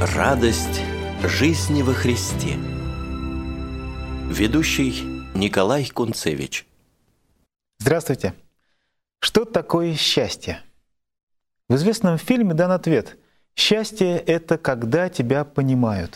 Радость жизни во Христе. Ведущий Николай Кунцевич. Здравствуйте. Что такое счастье? В известном фильме дан ответ. Счастье — это когда тебя понимают.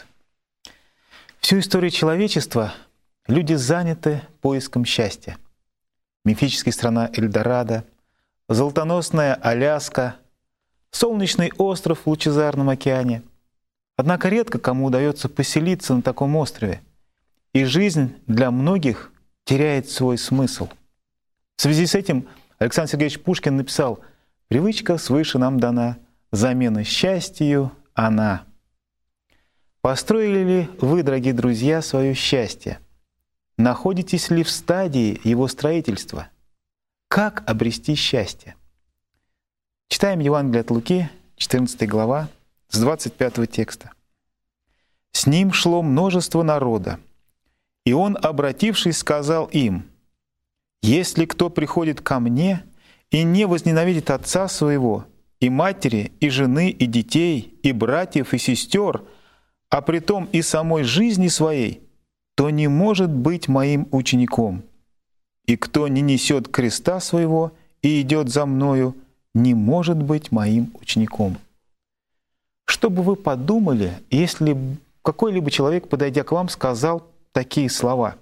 Всю историю человечества люди заняты поиском счастья. Мифическая страна Эльдорадо, золотоносная Аляска, солнечный остров в лучезарном океане. Однако редко кому удается поселиться на таком острове, и жизнь для многих теряет свой смысл. В связи с этим Александр Сергеевич Пушкин написал: «Привычка свыше нам дана, замена счастью она». Построили ли вы, дорогие друзья, свое счастье? Находитесь ли в стадии его строительства? Как обрести счастье? Читаем Евангелие от Луки, 14 глава, с 25 текста. «С ним шло множество народа, и он, обратившись, сказал им: если кто приходит ко мне и не возненавидит отца своего, и матери, и жены, и детей, и братьев, и сестер, а притом и самой жизни своей, то не может быть моим учеником. И кто не несет креста своего и идет за мною, не может быть моим учеником». Что бы вы подумали, если какой-либо человек, подойдя к вам, сказал такие слова?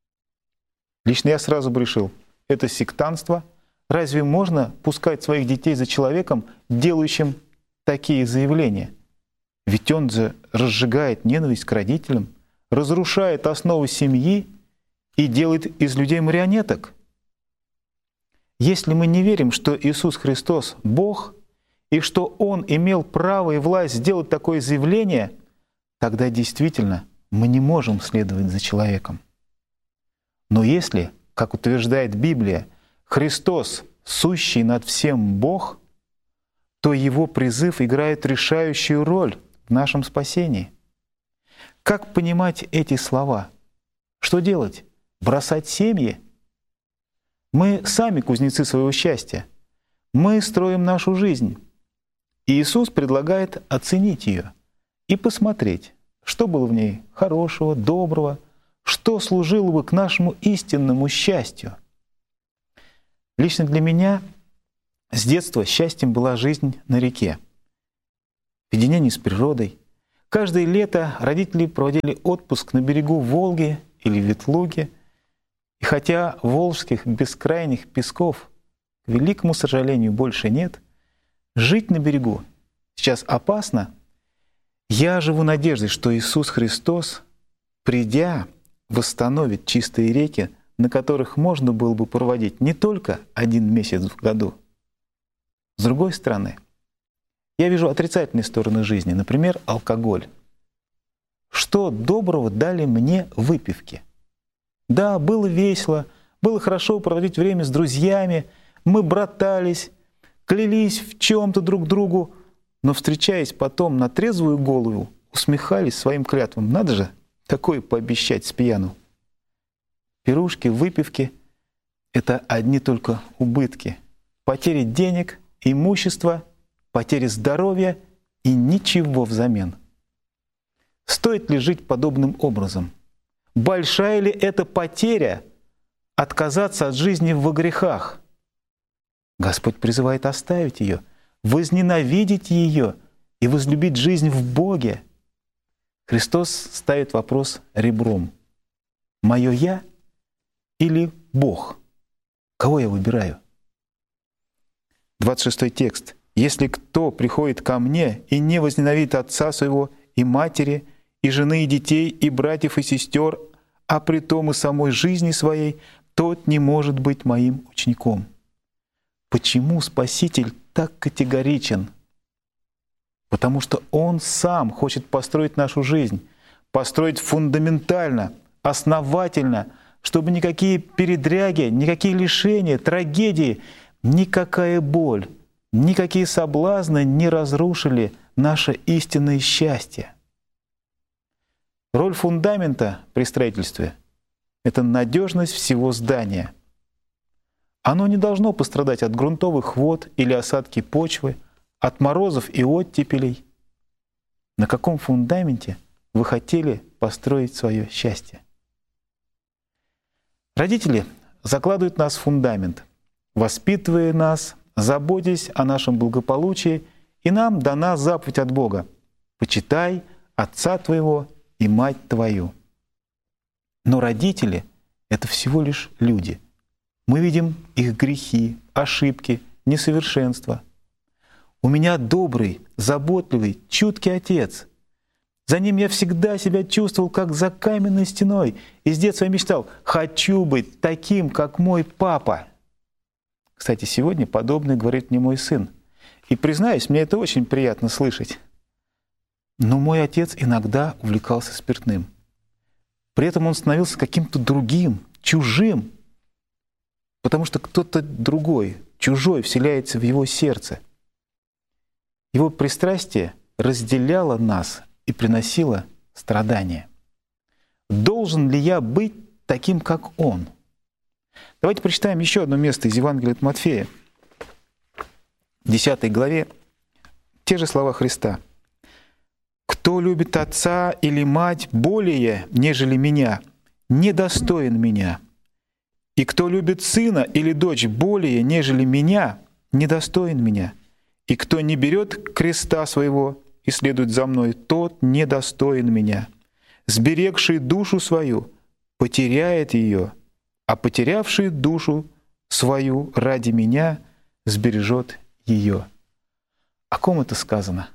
Лично я сразу бы решил: это сектантство. Разве можно пускать своих детей за человеком, делающим такие заявления? Ведь он же разжигает ненависть к родителям, разрушает основы семьи и делает из людей марионеток. Если мы не верим, что Иисус Христос — Бог, и что Он имел право и власть сделать такое заявление, тогда действительно мы не можем следовать за человеком. Но если, как утверждает Библия, Христос, сущий над всем Бог, то Его призыв играет решающую роль в нашем спасении. Как понимать эти слова? Что делать? Бросать семьи? Мы сами кузнецы своего счастья. Мы строим нашу жизнь. И Иисус предлагает оценить ее и посмотреть, что было в ней хорошего, доброго, что служило бы к нашему истинному счастью. Лично для меня с детства счастьем была жизнь на реке, в единении с природой. Каждое лето родители проводили отпуск на берегу Волги или Ветлуги. И хотя волжских бескрайних песков, к великому сожалению, больше нет, жить на берегу сейчас опасно. Я живу надеждой, что Иисус Христос, придя, восстановит чистые реки, на которых можно было бы проводить не только 1 месяц в году. С другой стороны, я вижу отрицательные стороны жизни, например, алкоголь. Что доброго дали мне выпивки? Да, было весело, было хорошо проводить время с друзьями, мы братались, клялись в чем-то друг другу, но, встречаясь потом на трезвую голову, усмехались своим клятвам. Надо же такое пообещать с пьяну. Пирушки, выпивки — это одни только убытки. Потери денег, имущества, потери здоровья и ничего взамен. Стоит ли жить подобным образом? Большая ли это потеря отказаться от жизни во грехах? Господь призывает оставить ее, возненавидеть ее и возлюбить жизнь в Боге. Христос ставит вопрос ребром. «Мое я или Бог? Кого я выбираю?» 26 текст. «Если кто приходит ко мне и не возненавидит отца своего и матери, и жены, и детей, и братьев, и сестер, а притом и самой жизни своей, тот не может быть моим учеником». Почему Спаситель так категоричен? Потому что Он сам хочет построить нашу жизнь, построить фундаментально, основательно, чтобы никакие передряги, никакие лишения, трагедии, никакая боль, никакие соблазны не разрушили наше истинное счастье. Роль фундамента при строительстве — это надежность всего здания. Оно не должно пострадать от грунтовых вод или осадки почвы, от морозов и оттепелей. на каком фундаменте вы хотели построить свое счастье. Родители закладывают в нас фундамент, воспитывая нас, заботясь о нашем благополучии, и нам дана заповедь от Бога: «Почитай отца твоего и мать твою». Но родители — это всего лишь люди. Мы видим их грехи, ошибки, несовершенства. У меня добрый, заботливый, чуткий отец. За ним я всегда себя чувствовал, как за каменной стеной, и с детства я мечтал: хочу быть таким, как мой папа. Кстати, сегодня подобное говорит мне мой сын. И признаюсь, мне это очень приятно слышать. Но мой отец иногда увлекался спиртным. При этом он становился каким-то другим, чужим, потому что кто-то другой, чужой, вселяется в его сердце. Его пристрастие разделяло нас и приносило страдания. Должен ли я быть таким, как он? Давайте прочитаем еще одно место из Евангелия от Матфея, 10 главе, те же слова Христа. «Кто любит отца или мать более, нежели меня, недостоин меня. И кто любит сына или дочь более, нежели меня, недостоин меня. И кто не берет креста своего и следует за мной, тот недостоин меня. Сберегший душу свою потеряет ее, а потерявший душу свою ради меня сбережет ее». О ком это сказано?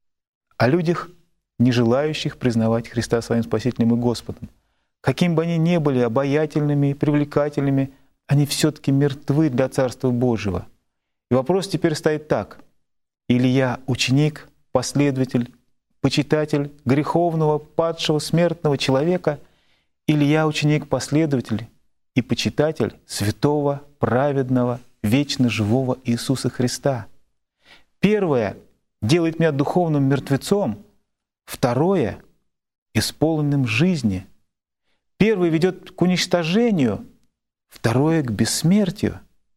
О людях, не желающих признавать Христа своим Спасителем и Господом. Каким бы они ни были обаятельными и привлекательными, они все-таки мертвы для Царства Божьего. И вопрос теперь стоит так: или я ученик, последователь, почитатель греховного, падшего, смертного человека, или я ученик, последователь и почитатель святого, праведного, вечно живого Иисуса Христа. Первое делает меня духовным мертвецом, второе — исполненным жизни. Первое ведет к уничтожению, второе — к бессмертию.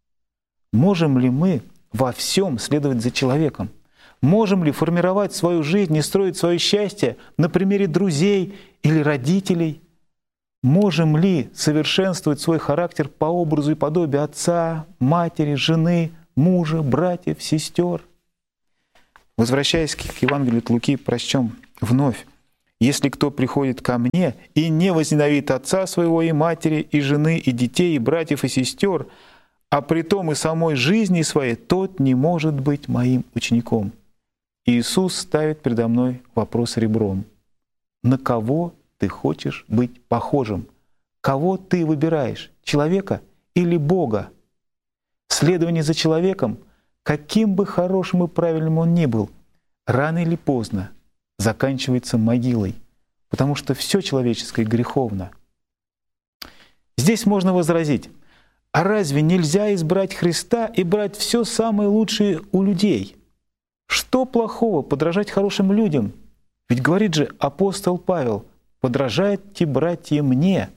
Можем ли мы во всем следовать за человеком? Можем ли формировать свою жизнь и строить свое счастье на примере друзей или родителей? Можем ли совершенствовать свой характер по образу и подобию отца, матери, жены, мужа, братьев, сестер? Возвращаясь к Евангелию от Луки, прочтем вновь. «Если кто приходит ко мне и не возненавидит отца своего и матери, и жены, и детей, и братьев, и сестер, а притом и самой жизни своей, тот не может быть моим учеником». Иисус ставит передо мной вопрос ребром. На кого ты хочешь быть похожим? Кого ты выбираешь? Человека или Бога? Следование за человеком, каким бы хорошим и правильным он ни был, рано или поздно заканчивается могилой, потому что все человеческое греховно. Здесь можно возразить: а разве нельзя избрать Христа и брать все самое лучшее у людей? Что плохого подражать хорошим людям? Ведь говорит же апостол Павел: «Подражайте, братья, мне».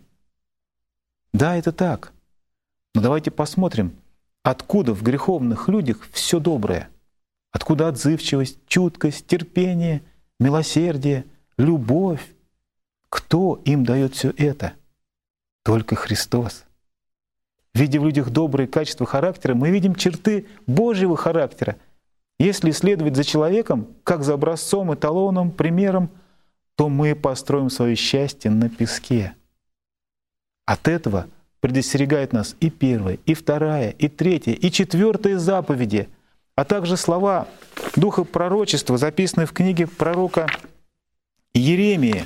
Да, это так. Но давайте посмотрим, откуда в греховных людях все доброе. Откуда отзывчивость, чуткость, терпение, милосердие, любовь? Кто им дает все это? Только Христос. Видя в людях добрые качества характера, мы видим черты Божьего характера. Если следовать за человеком, как за образцом, эталоном, примером, то мы построим свое счастье на песке. От этого предостерегает нас и первая, и вторая, и третья, и четвертая заповеди, а также слова Духа пророчества, записанные в книге пророка Иеремии.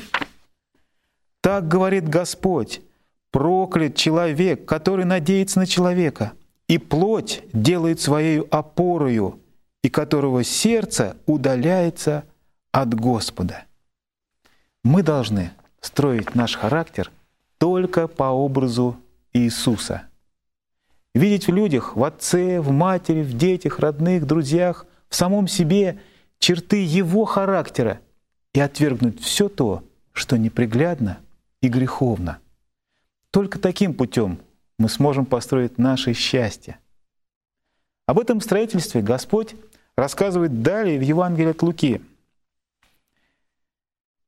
«Так говорит Господь: проклят человек, который надеется на человека, и плоть делает своею опорою, и которого сердце удаляется от Господа». Мы должны строить наш характер только по образу Иисуса. Видеть в людях, в отце, в матери, в детях, родных, друзьях, в самом себе черты Его характера и отвергнуть все то, что неприглядно и греховно. Только таким путем мы сможем построить наше счастье. Об этом строительстве Господь рассказывает далее в Евангелии от Луки.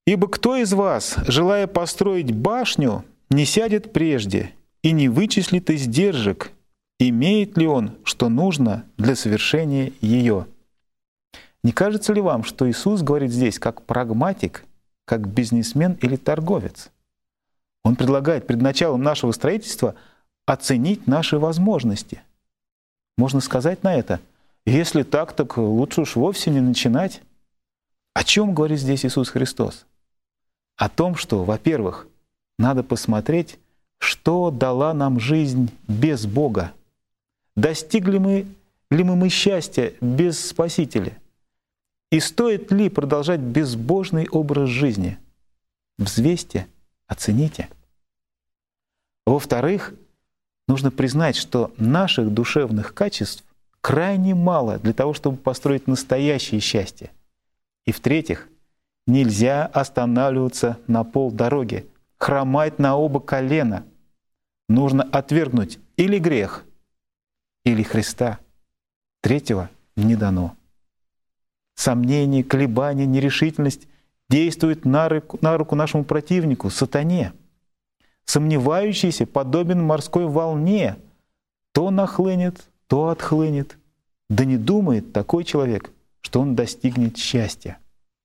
Ибо кто из вас, желая построить башню, не сядет прежде и не вычислит издержек, имеет ли он, что нужно для совершения ее? Не кажется ли вам, что Иисус говорит здесь как прагматик, как бизнесмен или торговец? Он предлагает перед началом нашего строительства оценить наши возможности. Можно сказать на это: если так лучше уж вовсе не начинать. О чем говорит здесь Иисус Христос? О том, что, во-первых, надо посмотреть, что дала нам жизнь без Бога. Достигли ли мы счастья без Спасителя? И стоит ли продолжать безбожный образ жизни? Взвесьте, оцените. Во-вторых, нужно признать, что наших душевных качеств крайне мало для того, чтобы построить настоящее счастье. И в-третьих, нельзя останавливаться на полдороги, хромать на оба колена. Нужно отвергнуть или грех, или Христа. Третьего не дано. Сомнение, колебание, нерешительность действуют на руку нашему противнику, сатане. Сомневающийся подобен морской волне, то нахлынет, то отхлынет. Да не думает такой человек, что он достигнет счастья.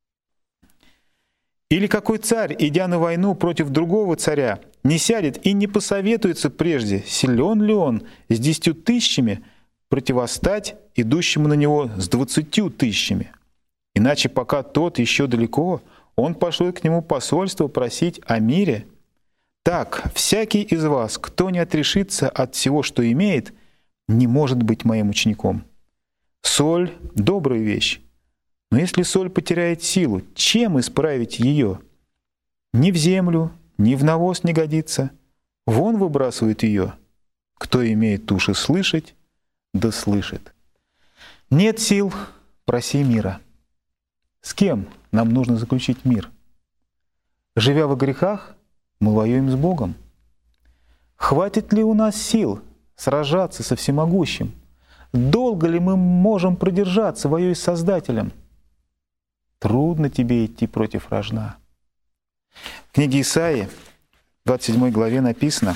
Или какой царь, идя на войну против другого царя, не сядет и не посоветуется прежде, силен ли он с 10 000 противостать идущему на него с 20 000. Иначе пока тот еще далеко, он пошлет к нему посольство просить о мире. Так, всякий из вас, кто не отрешится от всего, что имеет, не может быть моим учеником. Соль — добрая вещь, но если соль потеряет силу, чем исправить ее? Ни в землю, ни в навоз не годится. Вон выбрасывают ее. Кто имеет уши слышать, да слышит. Нет сил — проси мира. С кем нам нужно заключить мир? Живя во грехах, мы воюем с Богом. Хватит ли у нас сил сражаться со всемогущим? Долго ли мы можем продержаться, воюя с Создателем? Трудно тебе идти против рожна. В книге Исаии, 27 главе написано: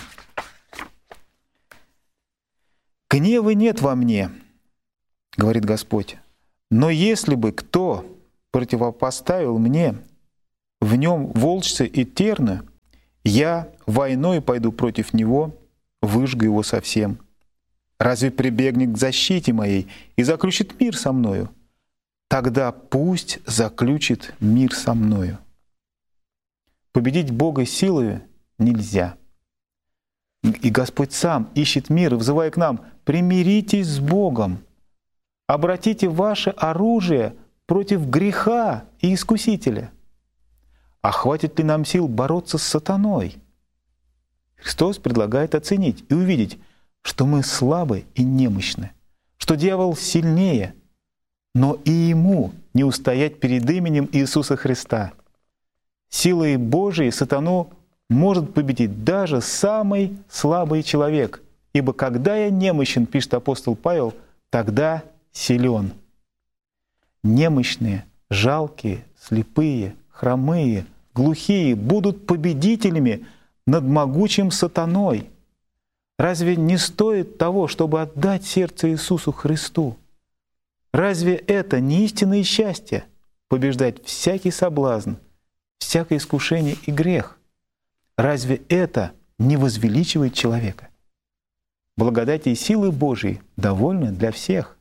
«Гнева нет во мне, — говорит Господь, — но если бы кто противопоставил мне в нем волчца и терна, я войной пойду против него, выжгу его совсем. Разве прибегнет к защите моей и заключит мир со мною? Тогда пусть заключит мир со мною». Победить Бога силою нельзя. И Господь сам ищет мир, взывая к нам: примиритесь с Богом, обратите ваше оружие против греха и искусителя. А хватит ли нам сил бороться с сатаной? Христос предлагает оценить и увидеть, что мы слабы и немощны, что дьявол сильнее, но и ему не устоять перед именем Иисуса Христа. Силой Божией сатану может победить даже самый слабый человек, ибо когда я немощен, пишет апостол Павел, тогда силен. Немощные, жалкие, слепые, хромые, глухие будут победителями над могучим сатаной. Разве не стоит того, чтобы отдать сердце Иисусу Христу? Разве это не истинное счастье — побеждать всякий соблазн, всякое искушение и грех? Разве это не возвеличивает человека? Благодати и силы Божьей довольны для всех.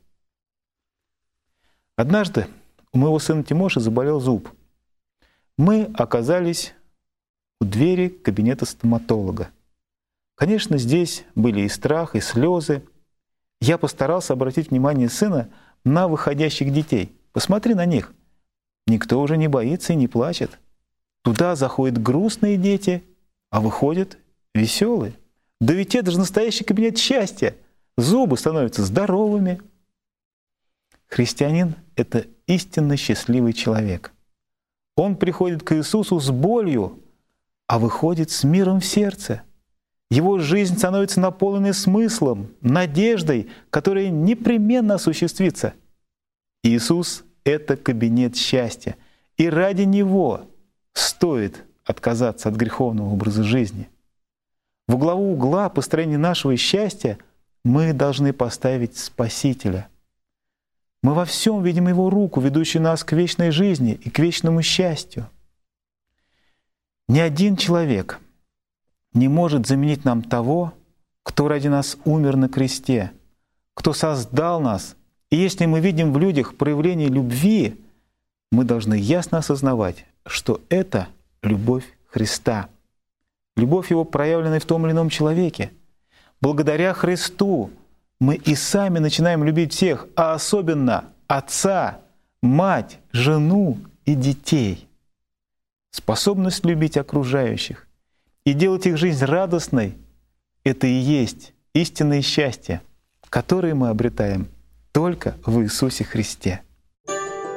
Однажды у моего сына Тимоши заболел зуб. Мы оказались у двери кабинета стоматолога. Конечно, здесь были и страх, и слезы. Я постарался обратить внимание сына на выходящих детей. Посмотри на них. Никто уже не боится и не плачет. Туда заходят грустные дети, а выходят веселые. Да ведь это же настоящий кабинет счастья. Зубы становятся здоровыми. Христианин — это истинно счастливый человек. Он приходит к Иисусу с болью, а выходит с миром в сердце. Его жизнь становится наполненной смыслом, надеждой, которая непременно осуществится. Иисус — это кабинет счастья. И ради Него стоит отказаться от греховного образа жизни. Во главу угла построения нашего счастья мы должны поставить Спасителя. Мы во всем видим Его руку, ведущую нас к вечной жизни и к вечному счастью. Ни один человек не может заменить нам того, кто ради нас умер на кресте, кто создал нас. И если мы видим в людях проявление любви, мы должны ясно осознавать, что это любовь Христа. Любовь Его, проявленная в том или ином человеке. Благодаря Христу мы и сами начинаем любить всех, а особенно отца, мать, жену и детей. Способность любить окружающих и делать их жизнь радостной — это и есть истинное счастье, которое мы обретаем только в Иисусе Христе.